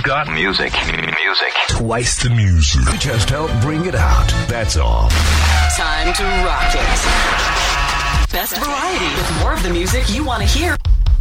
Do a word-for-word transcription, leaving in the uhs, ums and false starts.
We've got music. Music. Twice the music. We just help bring it out. That's all. Time to rock it. Best variety with more of the music you want to hear.